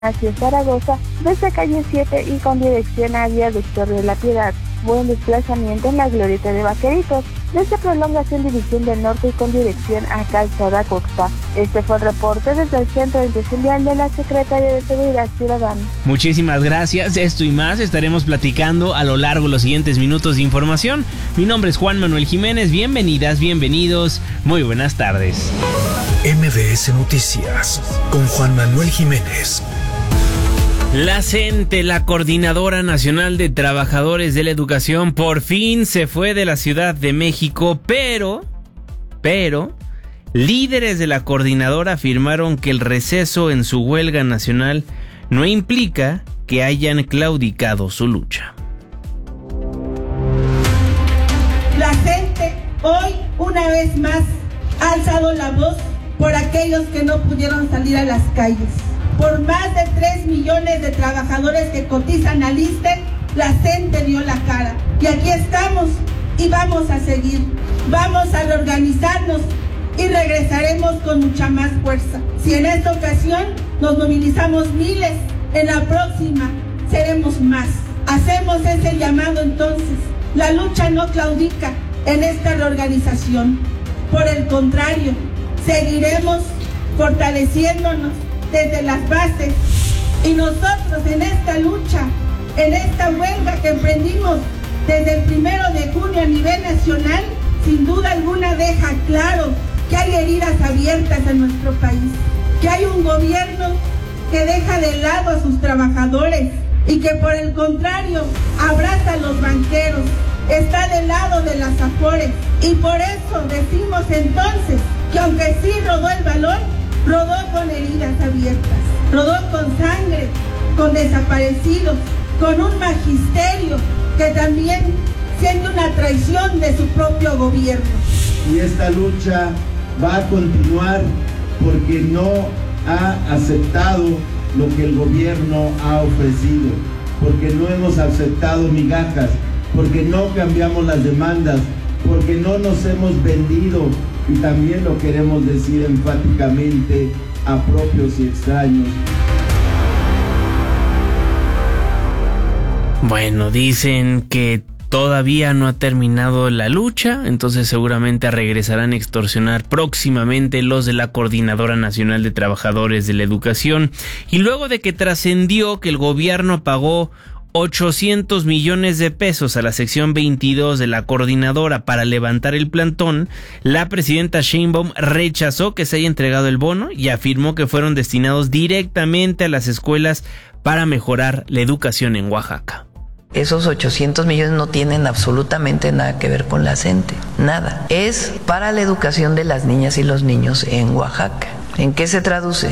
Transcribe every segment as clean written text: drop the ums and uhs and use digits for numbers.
hacia Zaragoza, desde calle 7 y con dirección a Viaducto de la Piedad. Buen desplazamiento en la glorieta de Vaqueritos, desde Prolongación División del Norte y con dirección a Calzada Coxpa. Este fue el reporte desde el Centro de Atención Vial de la Secretaría de Seguridad Ciudadana. Muchísimas gracias. Esto y más estaremos platicando a lo largo de los siguientes minutos de información. Mi nombre es Juan Manuel Jiménez. Bienvenidas, bienvenidos. Muy buenas tardes. MBS Noticias con Juan Manuel Jiménez. La CENTE, la Coordinadora Nacional de Trabajadores de la Educación, por fin se fue de la Ciudad de México, pero, líderes de la coordinadora afirmaron que el receso en su huelga nacional no implica que hayan claudicado su lucha. La CENTE hoy, una vez más, ha alzado la voz por aquellos que no pudieron salir a las calles. Por más de 3 millones de trabajadores que cotizan al ISSSTE, la CENTE dio la cara. Y aquí estamos y vamos a seguir. Vamos a reorganizarnos y regresaremos con mucha más fuerza. Si en esta ocasión nos movilizamos miles, en la próxima seremos más. Hacemos ese llamado entonces. La lucha no claudica en esta reorganización. Por el contrario, seguiremos fortaleciéndonos desde las bases, y nosotros en esta lucha, en esta huelga que emprendimos desde el 1 de junio a nivel nacional, sin duda alguna deja claro que hay heridas abiertas en nuestro país, que hay un gobierno que deja de lado a sus trabajadores y que por el contrario abraza a los banqueros, está del lado de las afores, y por eso decimos entonces que aunque sí rodó el balón, rodó con heridas abiertas, rodó con sangre, con desaparecidos, con un magisterio que también siente una traición de su propio gobierno. Y esta lucha va a continuar porque no ha aceptado lo que el gobierno ha ofrecido, porque no hemos aceptado migajas, porque no cambiamos las demandas, porque no nos hemos vendido. Y también lo queremos decir enfáticamente a propios y extraños. Bueno, dicen que todavía no ha terminado la lucha, entonces seguramente regresarán a extorsionar próximamente los de la Coordinadora Nacional de Trabajadores de la Educación. Y luego de que trascendió que el gobierno pagó 800 millones de pesos a la sección 22 de la coordinadora para levantar el plantón, la presidenta Sheinbaum rechazó que se haya entregado el bono y afirmó que fueron destinados directamente a las escuelas para mejorar la educación en Oaxaca. Esos 800 millones no tienen absolutamente nada que ver con la CENTE, nada. Es para la educación de las niñas y los niños en Oaxaca. ¿En qué se traduce?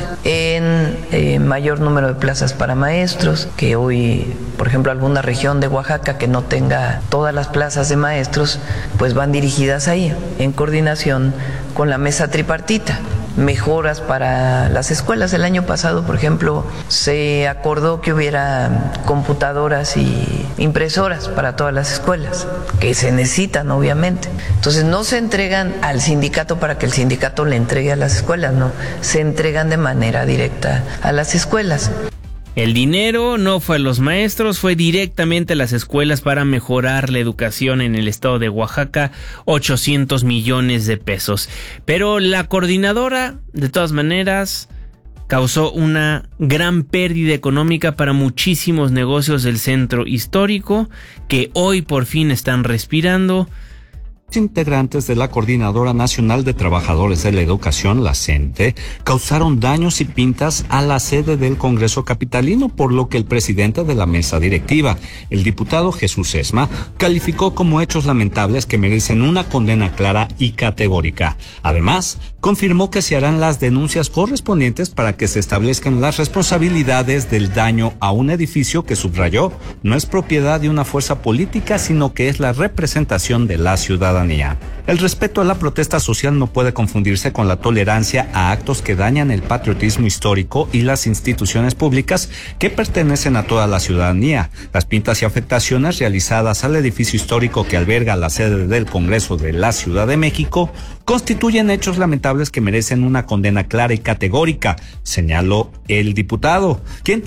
En mayor número de plazas para maestros, que hoy, por ejemplo, alguna región de Oaxaca que no tenga todas las plazas de maestros, pues van dirigidas ahí, en coordinación con la mesa tripartita. Mejoras para las escuelas. El año pasado, por ejemplo, se acordó que hubiera computadoras y impresoras para todas las escuelas, que se necesitan obviamente. Entonces no se entregan al sindicato para que el sindicato le entregue a las escuelas, no, se entregan de manera directa a las escuelas. El dinero no fue a los maestros, fue directamente a las escuelas para mejorar la educación en el estado de Oaxaca, 800 millones de pesos. Pero la coordinadora, de todas maneras, causó una gran pérdida económica para muchísimos negocios del centro histórico, que hoy por fin están respirando. Integrantes de la Coordinadora Nacional de Trabajadores de la Educación, la CENTE, causaron daños y pintas a la sede del Congreso Capitalino, por lo que el presidente de la mesa directiva, el diputado Jesús Esma, calificó como hechos lamentables que merecen una condena clara y categórica. Además, confirmó que se harán las denuncias correspondientes para que se establezcan las responsabilidades del daño a un edificio que, subrayó, no es propiedad de una fuerza política, sino que es la representación de la ciudadanía. ciudadanía. El respeto a la protesta social no puede confundirse con la tolerancia a actos que dañan el patriotismo histórico y las instituciones públicas que pertenecen a toda la ciudadanía. Las pintas y afectaciones realizadas al edificio histórico que alberga la sede del Congreso de la Ciudad de México constituyen hechos lamentables que merecen una condena clara y categórica, señaló el diputado, quien